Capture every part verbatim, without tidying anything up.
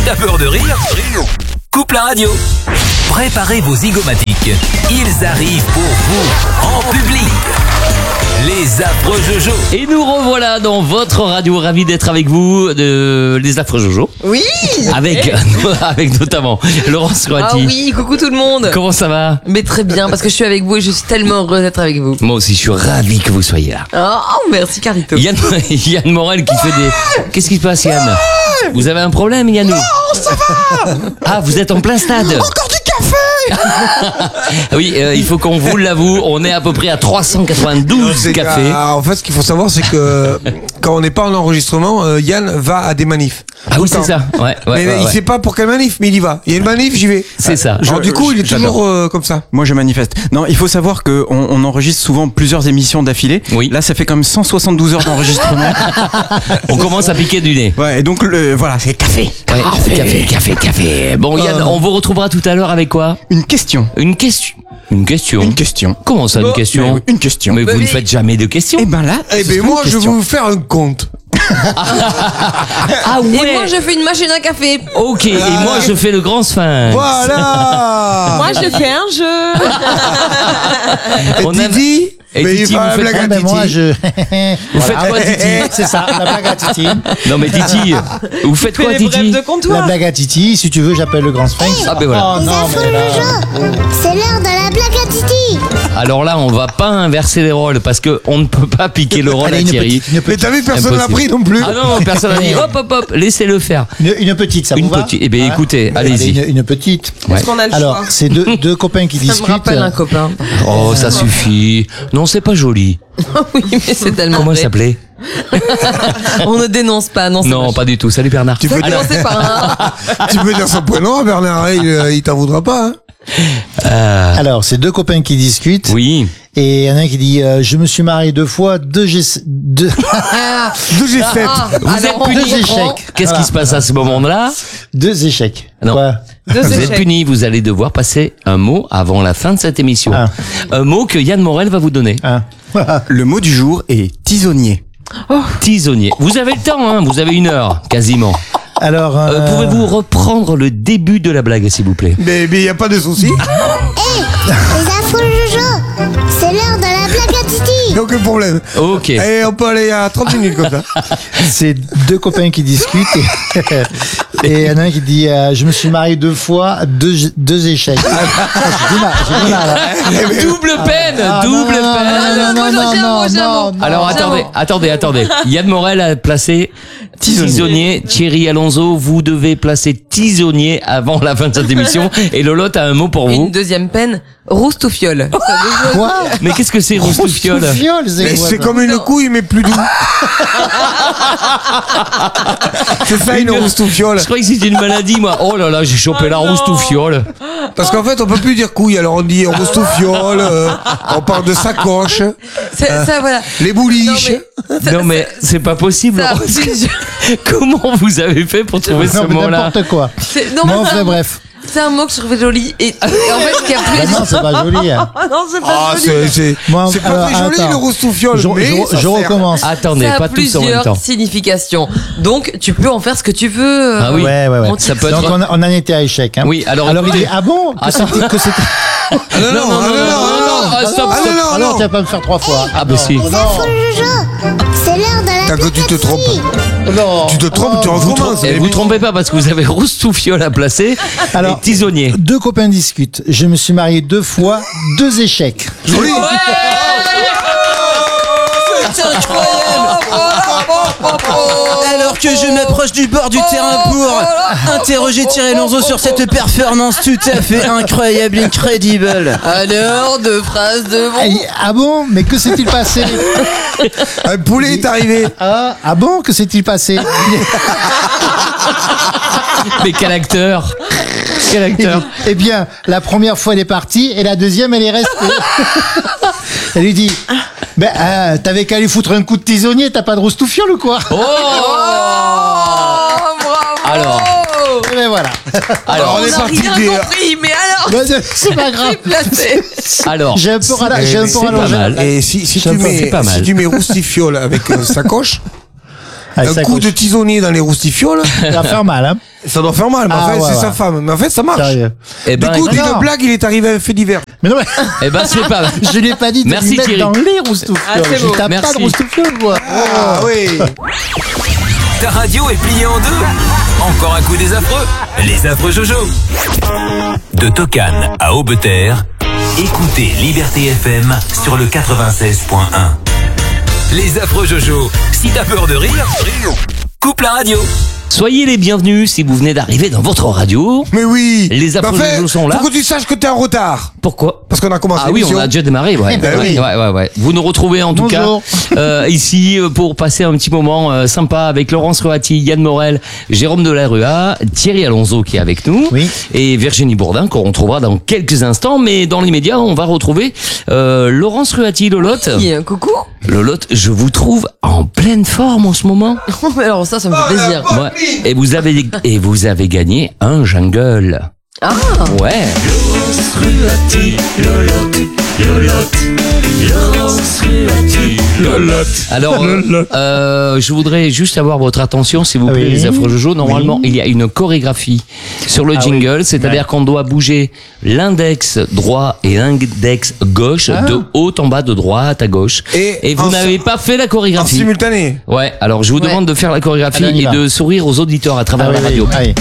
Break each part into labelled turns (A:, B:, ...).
A: T'as peur de rire? Coupe la radio. Préparez vos zygomatiques. Ils arrivent pour vous, en public. Les affreux Jojo.
B: Et nous revoilà dans votre radio, ravi d'être avec vous, de les affreux Jojo.
C: Oui.
B: Avec, avec notamment Laurence Croati.
C: Ah oui, coucou tout le monde.
B: Comment ça va?
C: Mais très bien, parce que je suis avec vous et je suis tellement heureuse d'être avec vous.
B: Moi aussi, je suis ravi que vous soyez là.
C: Oh, merci Carito.
B: Yann, Yann Morel qui fait des... Qu'est-ce qui se passe, Yann? Vous avez un problème, Yannou?
D: Non, ça va.
B: Ah, vous êtes en plein stade.
D: Encore du café.
B: Oui, euh, il faut qu'on vous l'avoue, on est à peu près à trois cent quatre-vingt-douze
E: C'est
B: cafés.
E: qu'à- en fait, ce qu'il faut savoir, c'est que quand on n'est pas en enregistrement, euh, Yann va à des manifs.
B: Ah
E: Tout
B: oui,
E: le
B: c'est
E: temps.
B: ça. Ouais, ouais,
E: mais
B: ouais,
E: il
B: ouais.
E: sait pas pour quelle manif, mais il y va. Il y a une manif, j'y vais.
B: C'est ça.
E: Alors, du coup, il est
F: j'adore.
E: toujours euh, comme ça.
F: Moi, je manifeste. Non, il faut savoir que on, on enregistre souvent plusieurs émissions d'affilée.
B: Oui.
F: Là, ça fait comme cent soixante-douze heures d'enregistrement.
B: On commence à piquer du nez.
F: Ouais, et donc, le, voilà, c'est café.
B: Ouais, café, café, café. Bon, Yann, on vous retrouvera tout à l'heure avec quoi?
F: Une question.
B: Une question. Une question.
F: Une question.
B: Comment ça, une question?
F: Mais Une question.
B: Mais vous
C: mais-
B: ne faites jamais de questions.
F: Eh ben là,
E: Eh
F: ce
E: ben
F: sera
E: moi,
F: une
E: je vais
F: question.
E: vous faire un compte.
B: Ah ouais.
C: Et moi, je fais une machine à café.
B: Ok, et moi je fais le grand sphinx.
E: Voilà.
C: Moi, je fais un jeu.
E: Et
B: On aime-
E: Titi,
B: Et
E: mais
B: Titi,
E: il fait
B: vous
E: la
B: faites
E: blague
B: quoi?
E: à
G: Ben
E: Titi.
G: moi je.
B: Vous faites quoi, Titi?
G: C'est ça, la blague à Titi.
B: Non mais Titi, vous faites quoi, Titi?
G: La
C: comptoir.
G: blague à Titi, si tu veux, j'appelle le grand sphinx.
B: Ah ben voilà.
G: Oh non, mais là.
H: C'est l'heure de la blague à Titi.
B: Alors là, on va pas inverser les rôles parce que on ne peut pas piquer le rôle
G: Allez,
B: à
G: une
B: Thierry.
G: petite, une
E: Mais
G: petite,
E: t'as vu, personne l'a
B: Impossible.
E: pris non plus.
B: Ah non, personne n'a dit hop hop hop, laissez-le faire.
G: une, une petite, ça
B: Une
G: vous va
B: petite. Eh ben,
G: Hein
B: écoutez, allez-y.
G: Une, une petite.
B: Ouais.
C: qu'on a le
G: Alors,
C: choix.
G: c'est deux, deux copains qui
C: Ça me
G: discutent.
C: rappelle un copain.
B: Oh, ça suffit. Non, c'est pas joli.
C: Oui, mais c'est tellement
B: Comment il
C: vrai.
B: s'appelait?
C: On ne dénonce pas, non. c'est
B: Non,
C: pas
B: pas du tout. Salut Bernard.
E: Tu peux,
C: Ça
E: dire,
C: commençait par un.
E: tu peux dire son prénom, Bernard, il, euh, il t'en voudra pas. Hein.
B: Euh,
G: Alors, c'est deux copains qui discutent.
B: oui.
G: Et il y en a un qui dit euh, je me suis marié deux fois, deux G... deux,
E: Deux G sept.
C: Ah,
B: Vous
C: alors,
B: êtes
C: on
B: puni.
G: deux
C: reprend.
G: échecs.
B: Qu'est-ce
G: Voilà.
B: qui se passe à ce moment-là?
G: Deux échecs.
B: Non.
G: Quoi
C: Deux
B: Vous êtes
C: échecs.
B: puni. Vous allez devoir passer un mot avant la fin de cette émission.
G: Ah.
B: Un mot que Yann Morel va vous donner.
G: Hein.
F: Le mot du jour est tisonnier.
B: Tisonnier. Vous avez le temps, hein. Vous avez une heure, quasiment.
G: Alors,
B: Euh,
G: euh,
B: Pouvez-vous reprendre le début de la blague, s'il vous plaît?
E: Mais il n'y a pas de souci.
H: Les affreux Jojo. C'est l'heure de la blague à Titi.
E: Aucun problème.
B: Ok.
E: Et on peut aller à trente minutes comme ça.
G: c'est deux copains qui discutent et et il y en a un qui dit euh, je me suis marié deux fois, deux, deux échecs. Ah, j'ai du mal, j'ai du mal. hein.
B: Double peine,
G: Ah,
B: double
G: non, non,
B: peine.
G: non, non,
C: Moi,
G: non,
C: j'ai un mot,
G: non,
C: j'ai un
G: non,
C: mot.
G: non.
B: Alors
C: Bravo.
B: attendez, attendez, attendez. Yann Morel a placé tisonnier. Thierry Alonso, vous devez placer tisonnier avant la fin de cette émission. Et Lolotte a un mot pour
C: Une
B: vous.
C: deuxième peine, roustouffiole. Ça veut dire-
G: Quoi
B: Mais qu'est-ce que c'est, roustouffiole?
G: Roustouffiole,
E: Mais
G: c'est quoi
E: c'est
G: ça
E: comme une couille, mais plus doux. C'est ça, une roustouffiole.
B: Je croyais que c'était une maladie, moi. Oh là là, j'ai chopé la roustouffiole.
E: Parce qu'en fait, on peut plus dire couille, alors on dit roustouffiole, euh, on parle de sacoche,
C: C'est ça, voilà.
E: les
C: Non,
E: bouliches.
C: mais
B: Non mais c'est pas possible.
C: ça a
B: Laurence.
C: plusieurs-
B: Comment vous avez fait pour trouver ce
G: Non, mais
B: mot-là?
G: n'importe quoi.
C: c'est- non,
G: Bon,
C: mais c'est
G: enfin,
C: un mot-
G: bref.
C: C'est un mot que je trouvais joli. Et, et en fait, il y a
G: Bah
C: plusieurs.
G: non, c'est pas joli. hein.
C: Ah non, c'est pas
E: Ah,
C: joli.
E: c'est c'est
G: Moi,
E: c'est pas
G: alors,
E: très joli
G: attends.
E: le roustouffiole,
G: Je,
E: mais
G: je-
E: ça
G: je
E: sert.
G: recommence.
B: Attendez,
C: Ça a
B: pas tous en même
C: plusieurs
B: temps.
C: significations. Donc, tu peux en faire ce que tu veux.
B: Ah oui.
G: Ouais, ouais, ouais.
C: Mon
B: Ça peut
G: Donc
B: être.
G: on, a- on en était à échec. Hein.
B: Oui, alors
G: Alors il
B: écoutez.
G: dit ah bon que
B: Attends.
G: c'était que c'était.
E: Ah non, non, non, non, non, non,
B: Ah, stop,
E: Ah
B: stop.
E: non, non,
G: Alors
E: non.
G: tu vas pas me faire trois fois.
B: Ah bah si.
H: Les affreux Jojo. C'est l'heure de la
E: T'as que
H: blague
E: tu
H: à
E: te trompes.
H: Titi.
G: Non.
E: Tu te trompes, tu recommences.
B: Et vous trompez pas parce que vous avez roustouffiole à placer
G: Alors,
B: et tisonnier.
G: Deux copains discutent. Je me suis marié deux fois, deux échecs.
E: Joli.
C: C'est incroyable.
I: Alors que je m'approche du bord du terrain pour interroger Thierry Alonso sur cette performance tout à fait incroyable, incredible.
C: Alors, deux phrases de bon.
G: Eh, ah bon? Mais que s'est-il passé?
E: Un poulet est arrivé.
G: Ah, ah bon? Que s'est-il passé?
B: Mais quel acteur! Quel acteur!
G: Eh bien, la première fois elle est partie et la deuxième elle est restée. Elle lui dit ben, euh, t'avais qu'à lui foutre un coup de tisonnier, t'as pas de roustouffiole ou quoi?
B: Oh! Alors,
G: Et ben voilà.
B: alors,
E: on
C: On
E: est
C: n'a
E: parti
C: rien
E: des-
C: compris, mais alors,
G: Ben, c'est- c'est pas grave.
C: placé.
B: alors.
G: J'ai un peu, rala- j'ai un peu
B: C'est pas
G: rallongé.
B: mal.
E: Et si, si, tu
B: Ça me fait
E: mets,
B: pas mal.
E: si tu mets roustifiole avec euh, sacoche,
G: Ah,
E: un
G: ça
E: coup
G: coche.
E: de tisonnier dans les roustifioles,
G: Ça va faire mal, hein.
E: ça doit faire mal. Mais
G: Ah,
E: en fait,
G: ouais,
E: c'est
G: ouais.
E: sa femme. Mais en fait, ça marche.
G: Sérieux.
B: Eh ben,
E: du coup,
B: écoute,
G: non.
E: d'une blague, il est arrivé à un fait divers.
G: Mais non, mais
B: eh ben, c'est pas.
G: je lui ai pas dit de
B: Merci,
G: lui mettre
B: Thierry.
G: dans les roustoufioles.
C: Ah, c'est
G: je
C: beau.
G: tape pas
B: Merci.
G: de roustoufioles, moi.
E: Ah oui.
A: Ta radio est pliée en deux. Encore un coup des affreux. Les affreux Jojo. De Tokane à Aubeterre, écoutez Liberté F M sur le quatre-vingt-seize point un. Les affreux Jojo. Si t'as peur de rire, coupe la radio.
B: Soyez les bienvenus si vous venez d'arriver dans votre radio.
E: Mais oui.
B: Les affreux
E: Mais en fait,
B: Jojo sont là.
E: Faut que tu saches que t'es en retard.
B: Pourquoi?
E: Parce qu'on a commencé
B: Ah oui,
E: l'émission.
B: on a déjà démarré, ouais.
E: ben
B: ouais,
E: oui.
B: ouais, ouais, ouais. Vous nous retrouvez en tout
G: Bonjour.
B: cas euh, ici euh, pour passer un petit moment euh, sympa avec Laurence Roati, Yann Morel, Jérôme Delarue, Thierry Alonso qui est avec nous,
G: Oui.
B: et Virginie Bourdin qu'on retrouvera dans quelques instants. Mais dans l'immédiat, on va retrouver euh, Laurence Roati, Lolotte.
C: Oui, coucou.
B: Lolotte, je vous trouve en pleine forme en ce moment.
C: Alors ça, ça me fait plaisir.
B: Ouais. Et vous avez et vous avez gagné un jungle.
C: Ah,
B: Ouais. Alors, euh, euh, je voudrais juste avoir votre attention, s'il vous plaît,
G: Oui.
B: les affreux Jojo. Normalement,
G: Oui.
B: il y a une chorégraphie sur le
G: Ah
B: jingle,
G: oui.
B: c'est-à-dire
G: Ouais.
B: qu'on doit bouger l'index droit et l'index gauche
G: Ah.
B: de haut en bas, de droite à gauche.
E: Et
B: vous
E: en-
B: n'avez pas fait la
E: En
B: chorégraphie.
E: simultané.
B: Ouais, alors je vous
C: Ouais.
B: demande de faire la chorégraphie
G: Allez, on y
B: et
G: va.
B: de sourire aux auditeurs à travers
G: Ah,
B: la
G: oui,
B: radio.
G: oui, allez.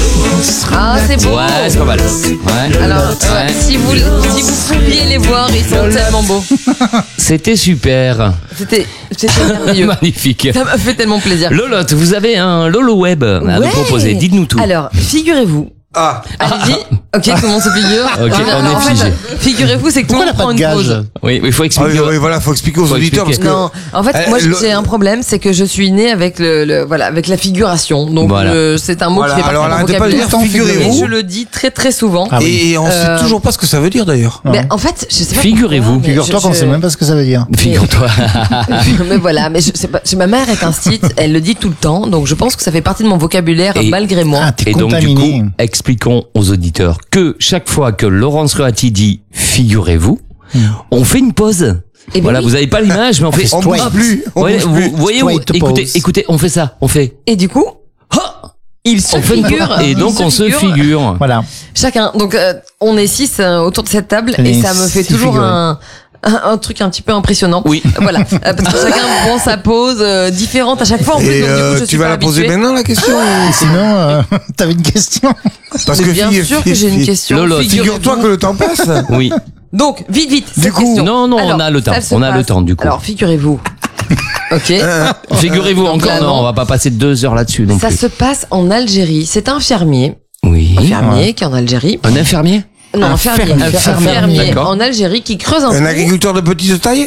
C: ah c'est beau.
B: Ouais, c'est pas mal. Ouais.
C: Alors, euh,
B: Ouais.
C: si vous si vous pouviez les voir, ils sont tellement beaux.
B: C'était super.
C: C'était c'était merveilleux.
B: Magnifique.
C: Ça m'a fait tellement plaisir.
B: Lolotte, vous avez un Lolo Web à nous
C: Ouais.
B: proposer. Dites-nous tout.
C: Alors, figurez-vous.
E: Ah.
C: Allez-y. Ok, comment on se figure
B: Ok,
C: Voilà,
B: on est
C: en fait,
B: figé.
C: Figurez-vous, c'est que tout le
G: Pourquoi elle
C: monde
G: a
C: prend
G: pas de
C: une
G: gage
C: pause.
B: Oui, il faut
E: Ah
B: expliquer.
E: oui, oui, voilà, faut expliquer aux
B: Faut
E: auditeurs
B: expliquer.
E: parce que.
C: Non, en fait,
E: Euh,
C: moi
E: le-
C: j'ai un problème, c'est que je suis née avec le, le- voilà avec la figuration. Donc
B: Voilà.
C: euh, c'est un mot
E: Voilà,
C: qui fait
E: alors
C: partie de mon
E: arrêtez pas de
C: vocabulaire.
E: dire figurez-vous.
C: Et je le dis très très souvent.
G: Ah oui.
E: Et on
C: Euh,
E: sait toujours pas ce que ça veut dire d'ailleurs.
C: Mais en fait, je sais pas.
B: Figurez-vous.
C: pourquoi, mais
G: Figure-toi
C: je-
G: qu'on
C: je-
G: sait même pas ce que ça veut dire.
B: Figure-toi.
C: mais voilà, mais je sais pas. Ma mère est instite, elle le dit tout le temps, donc je pense que ça fait partie de mon vocabulaire
B: Et-
C: malgré moi.
G: Ah, t'es
B: Et donc, du
G: contaminé.
B: coup, expliquons aux auditeurs que chaque fois que Laurence Roati dit figurez-vous, on fait une pause.
C: Eh ben
B: Voilà,
C: oui.
B: vous avez pas l'image, mais on fait.
E: On
G: Straight.
E: bouge plus. On
B: Ouais,
E: bouge
B: vous
E: plus.
B: voyez, où-
G: Straight
B: écoutez,
G: pose.
B: écoutez, on fait ça, on fait.
C: Et du coup,
B: Ha
C: il se
B: On fait une
C: figure.
B: et donc
C: il
B: on se figure.
G: Voilà.
C: Chacun. Donc euh, on est six euh, autour de cette table
G: On
C: et
G: est
C: ça me fait
G: six
C: toujours
G: figurés.
C: un, un un truc un petit peu impressionnant.
B: Oui.
C: Voilà. Euh, parce que chacun prend sa pose euh, différente à chaque fois. En plus,
E: Et
C: donc, du coup,
E: euh,
C: je
E: tu
C: suis
E: vas
C: pas
E: la poser
C: habituée.
E: maintenant la question
G: Sinon, euh, t'avais une question.
E: Parce
C: Mais
E: que
C: bien
E: fille-
C: sûr que
E: fille-
C: j'ai une
E: fille-
C: question.
B: Lolo,
E: Figure-toi que le temps passe.
B: Oui.
C: Donc, vite, vite.
E: Du
C: cette
E: coup-
C: question.
B: Non, non, on a le temps.
C: ça se
B: On a le
C: passe.
B: temps, du coup.
C: Alors, figurez-vous. Ok.
B: Figurez-vous
C: donc
B: encore,
C: là,
B: non,
C: non.
B: on va pas passer deux heures là-dessus non
C: Ça
B: plus.
C: se passe en Algérie. C'est un fermier.
B: Oui.
C: Un fermier qui est en Algérie.
B: Un infirmier
C: Non, un, fermier.
B: fermier.
C: Un
B: Un fermier,
C: fermier
B: d'accord.
C: en Algérie qui creuse un
E: Un
C: trou.
E: agriculteur de petite taille.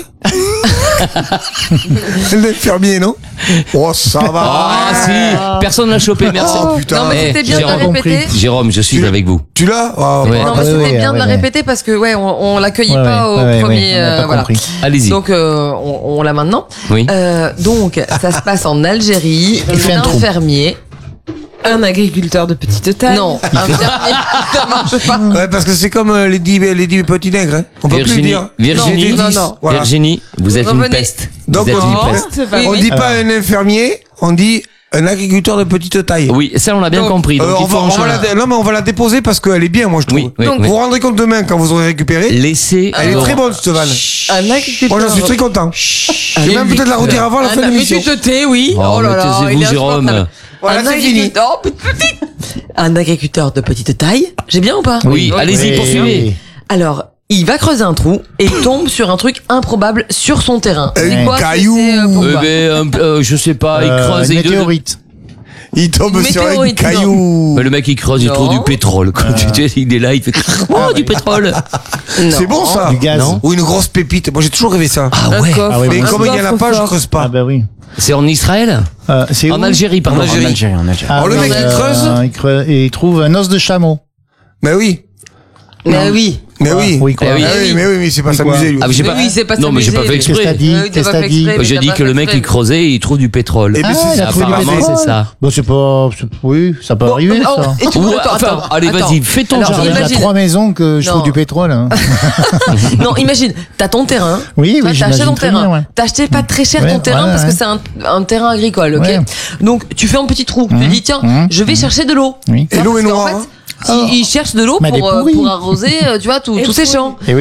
E: L'infirmier, non? Oh, ça va.
B: Ah si, personne l'a chopé, merci.
E: Oh, putain.
C: Non, mais
B: Eh,
C: c'était bien de la
B: Jérôme,
C: répéter.
B: Jérôme, je suis
E: Tu-
B: avec vous.
E: Tu l'as? Ah,
B: Ouais.
E: bah,
C: Non, mais
G: Ah,
C: c'était
G: ouais,
C: bien
G: ouais,
C: de la
G: ouais.
C: répéter parce que ouais, on, on l'accueillait
G: Ouais,
C: pas
G: ouais,
C: au
G: ouais,
C: premier.
G: ouais, on a
C: euh,
G: pas
C: voilà.
G: compris.
B: Allez-y.
C: Donc euh, on, on l'a maintenant.
B: Oui.
C: Euh, donc ça se passe en Algérie.
G: Il
C: Et
G: fait
C: c'est
G: un
C: un
G: trou.
C: fermier.
J: Un agriculteur de petite taille.
C: Non, un fermier. Ça marche pas.
E: Ouais, parce que c'est comme euh, les dix, les dix petits nègres. Hein. On peut plus le
B: Virginie,
E: dire.
B: Virginie,
C: Non, non, non.
E: Voilà.
B: Virginie, vous êtes une
C: Revenez.
B: peste.
E: Donc,
B: vous êtes
E: on
B: une
E: dit-
B: peste.
J: C'est pas
C: Oui,
E: On
C: oui.
E: dit pas un infirmier, on dit un agriculteur de petite taille.
B: Oui, ça on l'a bien
C: Donc,
B: compris. Donc
E: Euh,
B: il
E: on
B: faut
E: va, on va
B: enchaîner.
E: la, dé- non mais on va la déposer parce qu'elle est bien, moi je trouve.
B: Oui, oui,
E: Donc
B: oui.
E: vous vous rendrez compte demain quand vous aurez récupéré.
B: Laissez.
E: Elle est
B: Laurent-
E: très bonne cette vanne.
C: Un agriculteur.
E: Moi j'en suis très content. Je vais même peut-être la redire avant la fin de
J: Mais
E: l'émission.
J: tu te tais, oui.
B: Oh, mais
C: il
B: taisez-vous,
C: est
B: Jérôme.
C: insupportable.
E: Voilà,
C: un
E: c'est fini.
C: agriculteur. Un agriculteur de petite taille. J'ai bien ou pas?
B: Oui, allez-y,
G: Oui,
B: poursuivez.
G: oui.
C: Alors, il va creuser un trou et il tombe sur un truc improbable sur son terrain.
E: Un
C: C'est quoi,
E: caillou.
C: c'est, euh, pourquoi
B: Eh ben, un- euh, je sais pas, il
G: Euh,
B: creuse
G: une
B: et de-
G: météorite.
E: Il tombe
C: Une
E: sur un
C: météorite,
E: caillou.
B: Mais le mec il creuse, il
C: Non.
B: trouve du pétrole. Quoi. Tu sais, il est là, il fait oh du pétrole.
C: Non.
E: C'est bon ça.
G: Du gaz.
B: Non.
E: Ou une grosse pépite. Moi j'ai toujours rêvé ça.
B: Ah
C: Un
B: ouais.
C: coffre.
G: Ah ouais,
E: Mais
G: bon,
E: comme il y en a
C: coffre
E: pas, je
C: fort.
E: creuse pas.
G: Ah bah oui.
B: C'est en Israël,
G: Euh, c'est
B: en
G: où
B: Algérie, pardon.
E: En Algérie.
F: En Algérie, en Algérie.
G: Ah,
E: Alors, le
G: oui,
E: mec, il
G: euh,
E: creuse.
G: il creuse et il trouve un os de chameau.
E: Mais oui.
C: Mais oui.
E: Mais oui.
G: Oui, quoi.
B: Eh oui.
E: Ah oui, mais oui, mais c'est pas
G: Oui, quoi.
E: s'amuser lui.
B: Ah, mais j'ai
C: Mais
B: pas,
C: oui, c'est pas
B: non, mais j'ai
C: s'amuser.
B: pas fait
G: Qu'est-ce que
B: exprès.
G: t'as dit?
C: Euh, oui, t'as
G: Qu'est-ce que
C: pas
G: t'as
C: fait
G: dit?
C: exprès.
B: J'ai
C: t'as
B: dit
C: pas
B: que
C: fait
B: le mec
C: exprès.
B: il creusait et il trouve du pétrole.
E: Eh ben,
G: Ah,
E: c'est
G: il a trouvé du
B: apparemment,
G: pétrole.
B: c'est ça.
G: Bon, c'est pas, c'est- oui, ça peut
C: Bon,
G: arriver,
C: oh,
G: ça.
C: et tu
B: Ou,
C: attends,
B: enfin,
C: attends,
B: allez,
C: attends.
B: vas-y, fais ton
C: Alors,
B: jardin.
G: J'ai déjà
C: imagine-
G: trois maisons que je
C: Non.
G: trouve du pétrole. Hein.
C: Non, imagine, t'as ton terrain.
G: Oui,
C: Toi,
G: oui,
C: t'as acheté
G: j'imagine
C: ton
G: très
C: terrain.
G: bien, ouais.
C: T'as acheté pas très cher
G: Ouais,
C: ton terrain
G: ouais,
C: parce que
G: ouais.
C: c'est un, un terrain agricole, ok.
G: Ouais.
C: Donc tu fais un petit trou. Tu te dis tiens,
G: Mmh.
C: je vais chercher de l'eau.
G: Oui.
C: Tu vois,
E: Et l'eau
C: parce
E: est
C: qu'en
E: noire,
C: fait,
E: hein.
C: il, il cherche de l'eau
G: Mais elle est
C: pour, euh,
G: pourrie.
C: pour arroser, euh, tu vois, tous tous ces champs.
G: Et oui.